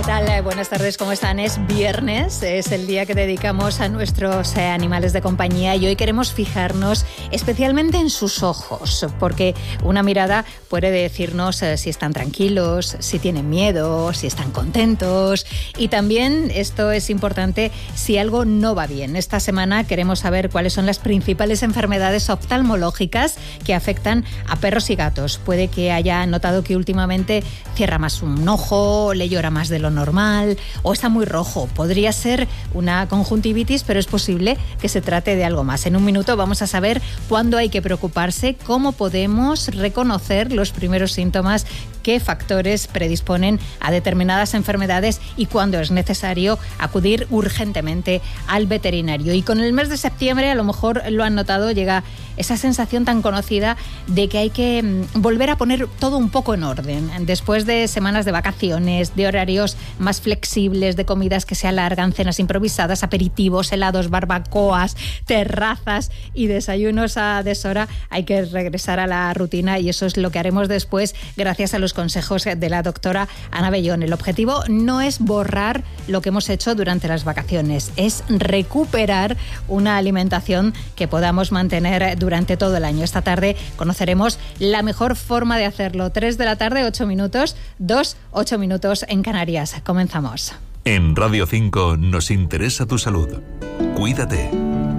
tal? Buenas tardes, ¿cómo están? Es viernes, es el día que dedicamos a nuestros animales de compañía y hoy queremos fijarnos especialmente en sus ojos, porque una mirada puede decirnos si están tranquilos, si tienen miedo, si están contentos, y también esto es importante si algo no va bien. Esta semana queremos saber cuáles son las principales enfermedades oftalmológicas que afectan a perros y gatos. Puede que haya notado que últimamente cierra más un ojo, le llora más de lo normal o está muy rojo. Podría ser una conjuntivitis, pero es posible que se trate de algo más. En un minuto vamos a saber cuándo hay que preocuparse, cómo podemos reconocer los primeros síntomas, qué factores predisponen a determinadas enfermedades y cuándo es necesario acudir urgentemente al veterinario. Y con el mes de septiembre, a lo mejor lo han notado, llega esa sensación tan conocida de que hay que volver a poner todo un poco en orden. Después de semanas de vacaciones, de horarios más flexibles, de comidas que se alargan, cenas improvisadas, aperitivos, helados, barbacoas, terrazas y desayunos a deshora, hay que regresar a la rutina y eso es lo que haremos después gracias a los consejos de la doctora Ana Bellón. El objetivo no es borrar lo que hemos hecho durante las vacaciones, es recuperar una alimentación que podamos mantener durante todo el año. Esta tarde conoceremos la mejor forma de hacerlo. 3 de la tarde, 8 minutos, 8 minutos en Canarias. Comenzamos. En Radio 5 nos interesa tu salud. Cuídate.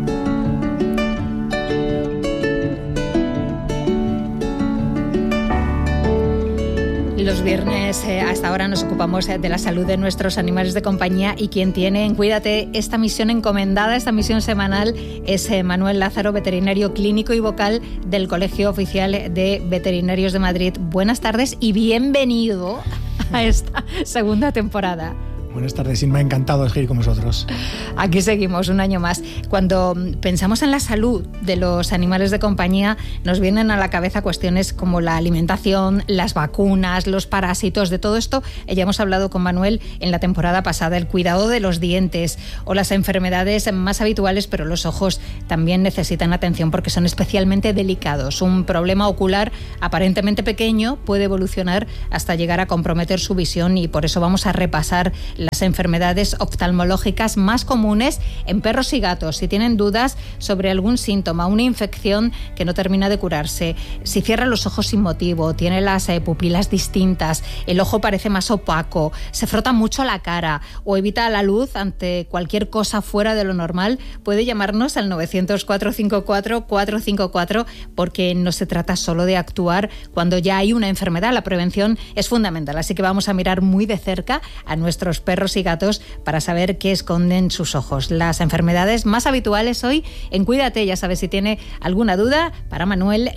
Los viernes hasta ahora nos ocupamos de la salud de nuestros animales de compañía y quien tiene en Cuídate esta misión encomendada, esta misión semanal, es Manuel Lázaro, veterinario clínico y vocal del Colegio Oficial de Veterinarios de Madrid. Buenas tardes y bienvenido a esta segunda temporada. Buenas tardes, Inma, encantado de seguir con vosotros. Aquí seguimos un año más. Cuando pensamos en la salud de los animales de compañía, nos vienen a la cabeza cuestiones como la alimentación, las vacunas, los parásitos. De todo esto ya hemos hablado con Manuel en la temporada pasada, el cuidado de los dientes o las enfermedades más habituales, pero los ojos también necesitan atención porque son especialmente delicados. Un problema ocular aparentemente pequeño puede evolucionar hasta llegar a comprometer su visión y por eso vamos a repasar las enfermedades oftalmológicas más comunes en perros y gatos. Si tienen dudas sobre algún síntoma, una infección que no termina de curarse, si cierra los ojos sin motivo, tiene las pupilas distintas, el ojo parece más opaco, se frota mucho la cara o evita la luz ante cualquier cosa fuera de lo normal, puede llamarnos al 900-454-454 porque no se trata solo de actuar cuando ya hay una enfermedad. La prevención es fundamental, así que vamos a mirar muy de cerca a nuestros perros y gatos para saber qué esconden sus ojos. Las enfermedades más habituales hoy en Cuídate, ya sabes, si tiene alguna duda, para Manuel,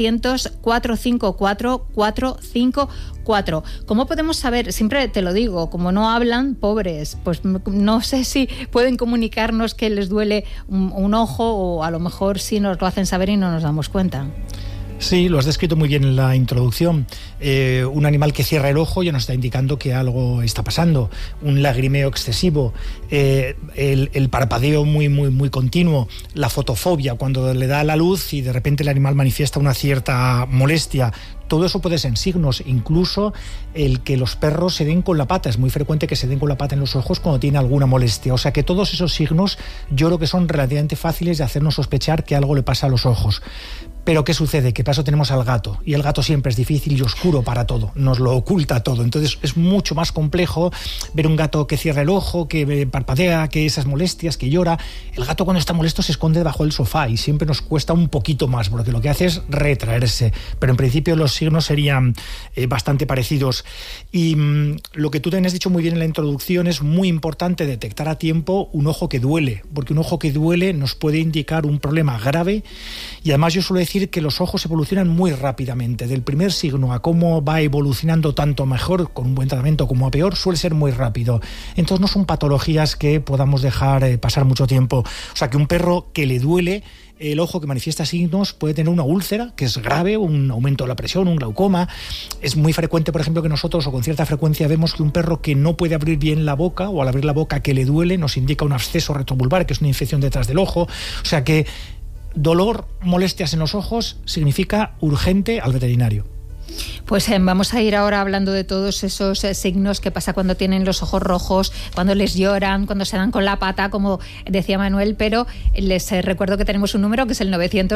900-454-454. ¿Cómo podemos saber? Siempre te lo digo, como no hablan, pobres, pues no sé si pueden comunicarnos que les duele un ojo o a lo mejor sí nos lo hacen saber y no nos damos cuenta. Sí, lo has descrito muy bien en la introducción. Un animal que cierra el ojo ya nos está indicando que algo está pasando. Un lagrimeo excesivo, el parpadeo muy continuo, la fotofobia, cuando le da la luz y de repente el animal manifiesta una cierta molestia. Todo eso puede ser signos, incluso el que los perros se den con la pata. Es muy frecuente que se den con la pata en los ojos cuando tiene alguna molestia. O sea que todos esos signos yo creo que son relativamente fáciles de hacernos sospechar que algo le pasa a los ojos. Pero ¿qué sucede? Que para eso tenemos al gato, y el gato siempre es difícil y oscuro para todo, nos lo oculta todo. Entonces es mucho más complejo ver un gato que cierra el ojo, que parpadea, que esas molestias, que llora. El gato cuando está molesto se esconde debajo del sofá y siempre nos cuesta un poquito más, porque lo que hace es retraerse. Pero en principio los signos serían bastante parecidos. Y lo que tú también has dicho muy bien en la introducción, es muy importante detectar a tiempo un ojo que duele, porque un ojo que duele nos puede indicar un problema grave. Y además yo suelo decir que los ojos evolucionan muy rápidamente. Del primer signo a cómo va evolucionando tanto mejor con un buen tratamiento como a peor suele ser muy rápido. Entonces no son patologías que podamos dejar pasar mucho tiempo. O sea que un perro que le duele el ojo, que manifiesta signos, puede tener una úlcera, que es grave, un aumento de la presión, un glaucoma. Es muy frecuente, por ejemplo, que nosotros, o con cierta frecuencia, vemos que un perro que no puede abrir bien la boca, o al abrir la boca que le duele, nos indica un absceso retrovulvar, que es una infección detrás del ojo. O sea que dolor, molestias en los ojos, significa urgente al veterinario. Pues vamos a ir ahora hablando de todos esos signos que pasa cuando tienen los ojos rojos, cuando les lloran, cuando se dan con la pata, como decía Manuel, pero les recuerdo que tenemos un número que es el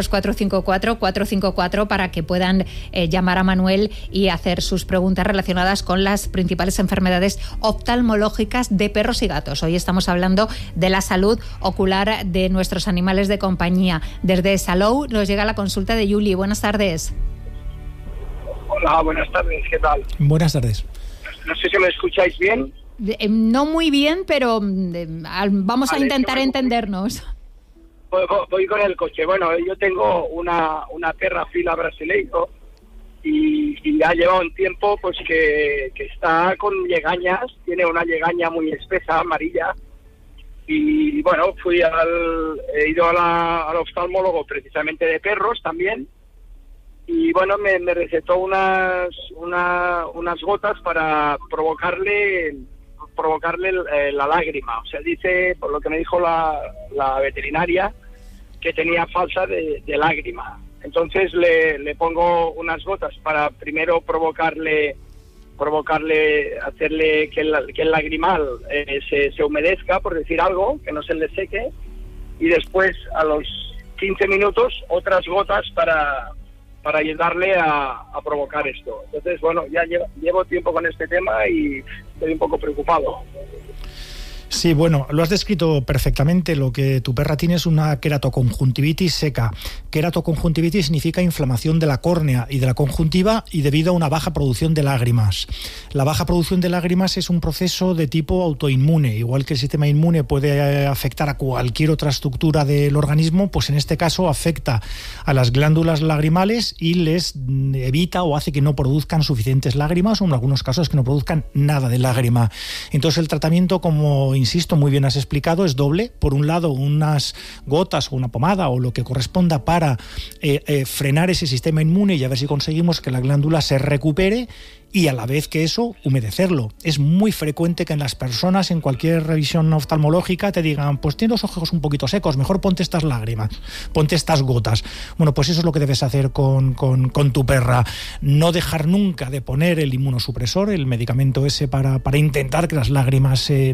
900-454-454 para que puedan llamar a Manuel y hacer sus preguntas relacionadas con las principales enfermedades oftalmológicas de perros y gatos. Hoy estamos hablando de la salud ocular de nuestros animales de compañía. Desde Salou nos llega la consulta de Yuli. Buenas tardes. Hola, buenas tardes, ¿qué tal? Buenas tardes. No sé si me escucháis bien. No muy bien, pero vamos a intentar entendernos. Voy con el coche. Bueno, yo tengo una perra fila brasileiro y ya lleva un tiempo pues que está con legañas, tiene una legaña muy espesa, amarilla, y bueno, he ido al oftalmólogo precisamente de perros también. Y bueno, me recetó unas gotas para provocarle la lágrima. O sea, dice, por lo que me dijo la veterinaria, que tenía falta de lágrima. Entonces le pongo unas gotas para primero provocarle, hacerle que el lagrimal se humedezca, por decir algo, que no se le seque. Y después, a los 15 minutos, otras gotas para ayudarle a provocar esto. Entonces, bueno, ya llevo tiempo con este tema y estoy un poco preocupado. Sí, bueno, lo has descrito perfectamente. Lo que tu perra tiene es una queratoconjuntivitis seca. Queratoconjuntivitis significa inflamación de la córnea y de la conjuntiva y debido a una baja producción de lágrimas. La baja producción de lágrimas es un proceso de tipo autoinmune. Igual que el sistema inmune puede afectar a cualquier otra estructura del organismo, pues en este caso afecta a las glándulas lagrimales y les evita o hace que no produzcan suficientes lágrimas o en algunos casos que no produzcan nada de lágrima. Entonces el tratamiento, como insisto, muy bien has explicado, es doble. Por un lado, unas gotas o una pomada o lo que corresponda para frenar ese sistema inmune y a ver si conseguimos que la glándula se recupere, y a la vez que eso, humedecerlo. Es muy frecuente que en las personas, en cualquier revisión oftalmológica, te digan, pues tienes los ojos un poquito secos, mejor ponte estas lágrimas, ponte estas gotas. Bueno, pues eso es lo que debes hacer con tu perra. No dejar nunca de poner el inmunosupresor, el medicamento ese para intentar que las lágrimas